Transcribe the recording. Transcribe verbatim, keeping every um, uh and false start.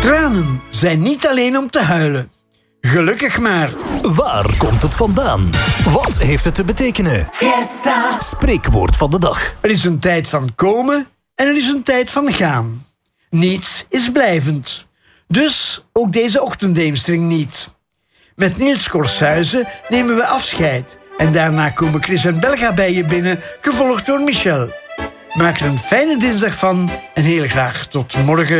Tranen zijn niet alleen om te huilen. Gelukkig maar. Waar komt het vandaan? Wat heeft het te betekenen? Fiesta. Spreekwoord van de dag. Er is een tijd van komen en er is een tijd van gaan. Niets is blijvend. Dus ook deze ochtenddeemstering niet. Met Niels Korshuizen nemen we afscheid. En daarna komen Chris en Belga bij je binnen, gevolgd door Michel. Maak er een fijne dinsdag van en heel graag tot morgen.